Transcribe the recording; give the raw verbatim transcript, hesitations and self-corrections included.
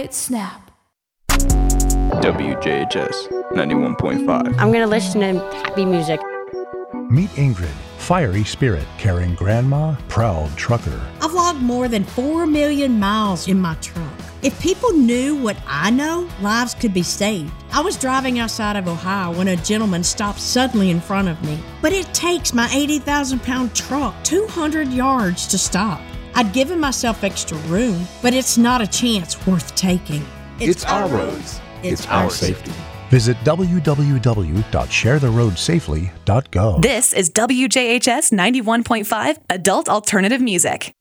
It's Snap. W J H S ninety-one point five. I'm going to listen to happy music. Meet Ingrid, fiery spirit, caring grandma, proud trucker. I've logged more than four million miles in my truck. If people knew what I know, lives could be saved. I was driving outside of Ohio when a gentleman stopped suddenly in front of me. But it takes my eighty thousand pound truck two hundred yards to stop. I'd given myself extra room, but it's not a chance worth taking. It's, it's our roads. It's, it's our safety. Visit w w w dot share the road safely dot gov. This is W J H S ninety-one point five Adult Alternative Music.